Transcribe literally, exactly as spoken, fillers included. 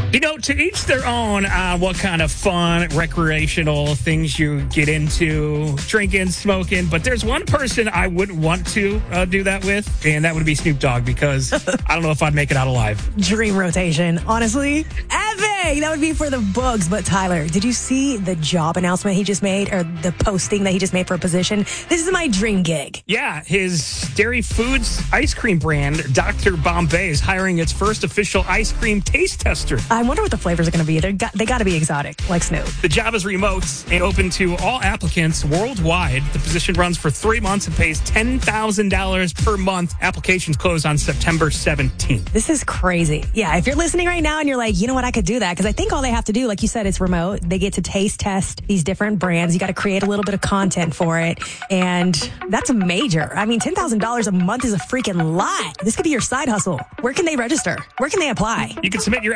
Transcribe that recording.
You know, to each their own on what kind of fun, recreational things you get into, drinking, smoking. But there's one person I wouldn't want to uh, do that with, and that would be Snoop Dogg, because I don't know if I'd make it out alive. Dream rotation, honestly. Epic! That would be for the books. But Tyler, did you see the job announcement he just made, or the posting that he just made for a position? This is my dream gig. Yeah, his Dairy Foods ice cream brand, Doctor Bombay, is hiring its first official ice cream taste tester. I wonder what the flavors are going to be. They're got, they got to be exotic, like Snoop. The job is remote and open to all applicants worldwide. The position runs for three months and pays ten thousand dollars per month. Applications close on September seventeenth. This is crazy. Yeah, if you're listening right now and you're like, you know what, I could do that, because I think all they have to do, like you said, it's remote. They get to taste test these different brands. You got to create a little bit of content for it, and that's major. I mean, ten thousand dollars a month is a freaking lot. This could be your side hustle. Where can they register? Where can they apply? You can submit your